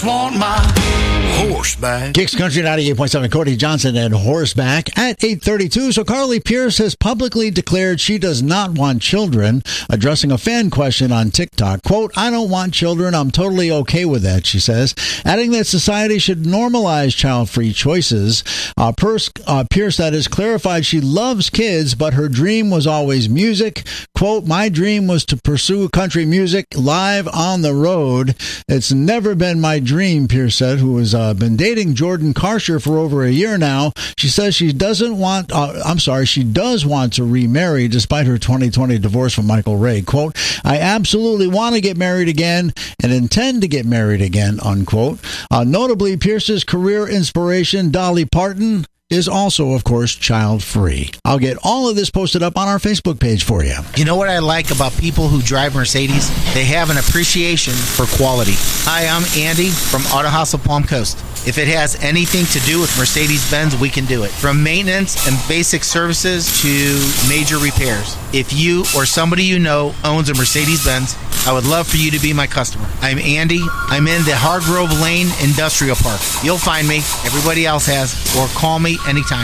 Want my horseback. Kicks Country 98.7, Cody Johnson and Horseback at 8:32. So Carly Pearce has publicly declared she does not want children, addressing a fan question on TikTok. Quote, I don't want children. I'm totally okay with that, she says, adding that society should normalize child-free choices. Pearce, that is, clarified she loves kids, but her dream was always music. Quote, my dream was to pursue country music live on the road. It's never been my dream, Pearce said, who has been dating Jordan Karsher for over a year now. She says she does want to remarry despite her 2020 divorce from Michael Ray. Quote, I absolutely want to get married again and intend to get married again, unquote. Notably, Pearce's career inspiration, Dolly Parton, is also, of course, child-free. I'll get all of this posted up on our Facebook page for you. You know what I like about people who drive Mercedes? They have an appreciation for quality. Hi, I'm Andy from Auto House of Palm Coast. If it has anything to do with Mercedes-Benz, we can do it. From maintenance and basic services to major repairs. If you or somebody you know owns a Mercedes-Benz, I would love for you to be my customer. I'm Andy. I'm in the Hargrove Lane Industrial Park. You'll find me. Everybody else has. Or call me anytime.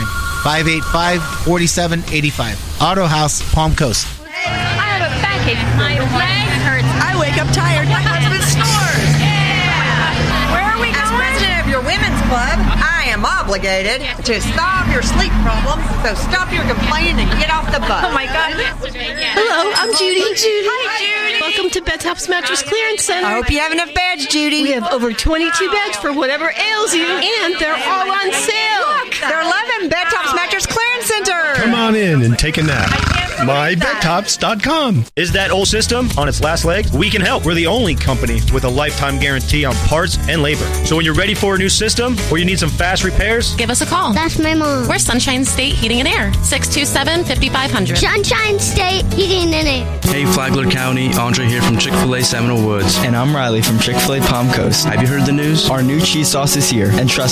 585-4785. Auto House, Palm Coast. I have a backache. My leg hurts. I wake up tired. My husband snores. Yeah. Where are we going? As president of your women's club, I am obligated to solve your sleep problems. So stop your complaining and get off the bus. Oh, my God. Hello, I'm Judy. Hi, Judy. Welcome to Bed Tops Mattress Clearance Center. I hope you have enough beds, Judy. We have over 22 beds for whatever ails you, and they're all on sale. Look, they're 11 Bed Tops Mattress Clearance Center. Come on in and take a nap. MyBedTops.com. Is that old system on its last leg? We can help. We're the only company with a lifetime guarantee on parts and labor. So when you're ready for a new system or you need some fast repairs, give us a call. That's my mom. We're Sunshine State Heating and Air. 627-5500. Sunshine State Heating and Air. Hey, Flagler County. Andre here from Chick-fil-A Seminole Woods. And I'm Riley from Chick-fil-A Palm Coast. Have you heard the news? Our new cheese sauce is here. And trust